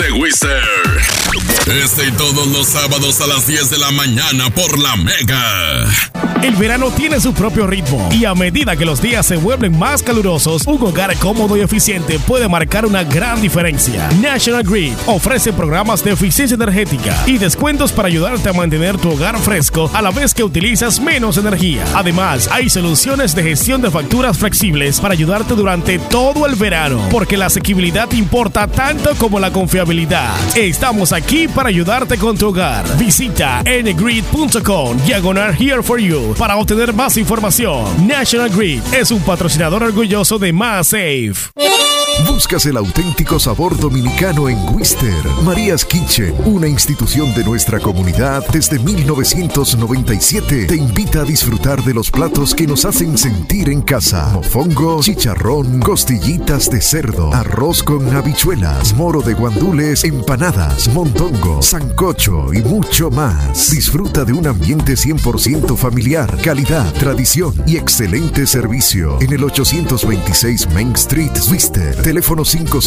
de Wister. Este y todos los sábados a las 10 de la mañana por La Mega. El verano tiene su propio ritmo y a medida que los días se vuelven más calurosos, un hogar cómodo y eficiente puede marcar una gran diferencia. National Grid ofrece programas de eficiencia energética y descuentos para ayudarte a mantener tu hogar fresco a la vez que utilizas menos energía. Además, hay soluciones de gestión de facturas flexibles para ayudarte durante todo el verano, porque la asequibilidad importa tanto como la confiabilidad. Estamos aquí para ayudarte con tu hogar. Visita ngrid.com/Here for You para obtener más información. National Grid es un patrocinador orgulloso de Más Safe. Buscas el auténtico sabor dominicano en Wister. María's Kitchen, una institución de nuestra comunidad desde 1997, te invita a disfrutar de los platos que nos hacen sentir en casa. Mofongo, chicharrón, costillitas de cerdo, arroz con habichuelas, moro de guandules, empanadas, mondongo, sancocho y mucho más. Disfruta de un ambiente 100% familiar, calidad, tradición y excelente servicio en el 826 Main Street, Wister. Teléfono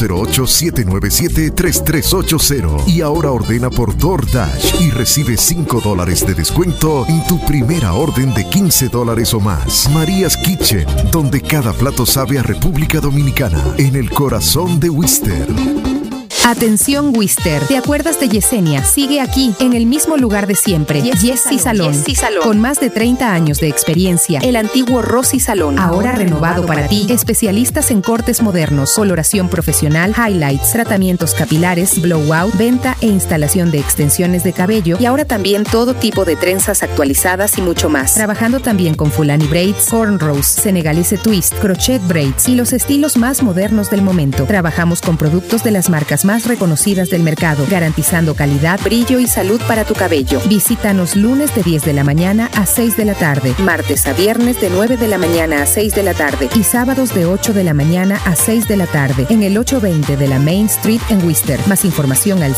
508-797-3380. Y ahora ordena por DoorDash y recibe $5 de descuento en tu primera orden de $15 o más. María's Kitchen, donde cada plato sabe a República Dominicana, en el corazón de Wister. Atención Wister, ¿te acuerdas de Yesenia? Sigue aquí, en el mismo lugar de siempre. Yessi Salón. Con más de 30 años de experiencia, el antiguo Rosy Salón, ahora renovado para ti. Especialistas en cortes modernos, coloración profesional, highlights, tratamientos capilares, blowout, venta e instalación de extensiones de cabello y ahora también todo tipo de trenzas actualizadas y mucho más. Trabajando también con Fulani Braids, Cornrows, Senegalese Twist, Crochet Braids y los estilos más modernos del momento. Trabajamos con productos de las marcas más reconocidas del mercado, garantizando calidad, brillo y salud para tu cabello. Visítanos lunes de 10 de la mañana a 6 de la tarde, martes a viernes de 9 de la mañana a 6 de la tarde y sábados de 8 de la mañana a 6 de la tarde en el 820 de la Main Street en Wister. Más información al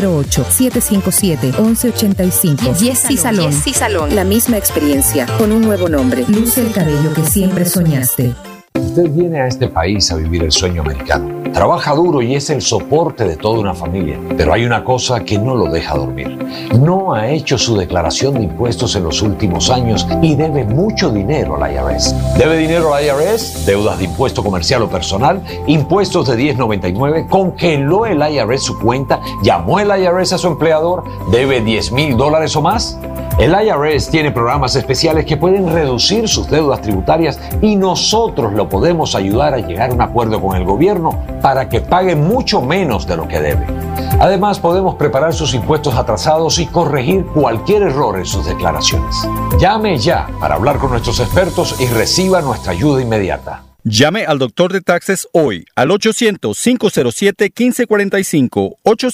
508-757-1185. Yessi Salón. La misma experiencia, con un nuevo nombre. Luce el cabello que siempre soñaste. Usted viene a este país a vivir el sueño americano. Trabaja duro y es el soporte de toda una familia. Pero hay una cosa que no lo deja dormir. No ha hecho su declaración de impuestos en los últimos años y debe mucho dinero al IRS. ¿Debe dinero al IRS? Deudas de impuesto comercial o personal, impuestos de 1099, congeló el IRS su cuenta, llamó el IRS a su empleador, debe $10,000 o más. El IRS tiene programas especiales que pueden reducir sus deudas tributarias y nosotros lo podemos ayudar a llegar a un acuerdo con el gobierno para que pague mucho menos de lo que debe. Además, podemos preparar sus impuestos atrasados y corregir cualquier error en sus declaraciones. Llame ya para hablar con nuestros expertos y reciba nuestra ayuda inmediata. Llame al doctor de taxes hoy al 800-507-1545,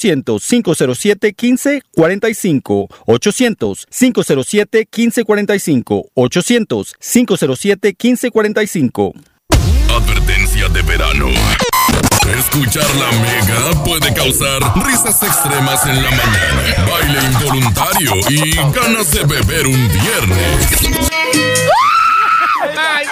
800-507-1545, 800-507-1545, 800-507-1545. Advertencia de verano. Escuchar La Mega puede causar risas extremas en la mañana, baile involuntario y ganas de beber un viernes.